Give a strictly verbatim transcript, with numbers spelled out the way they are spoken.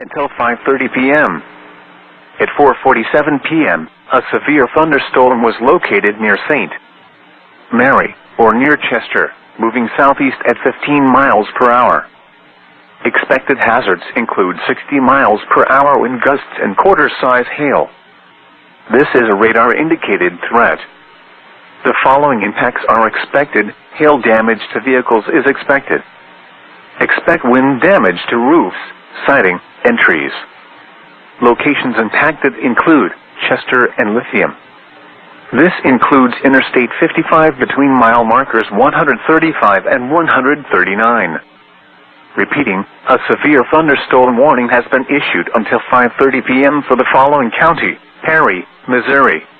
until five thirty p m At four forty-seven p m, a severe thunderstorm was located near Saint Mary, or near Chester, moving southeast at fifteen miles per hour. Expected hazards include sixty miles per hour wind gusts and quarter-size hail. This is a radar-indicated threat. The following impacts are expected. Hail damage to vehicles is expected. Expect wind damage to roofs, siding, and trees. Locations impacted include Chester and Lithium. This includes Interstate fifty-five between mile markers one hundred thirty-five and one hundred thirty-nine. Repeating, a severe thunderstorm warning has been issued until five thirty p m for the following county: Perry, Missouri,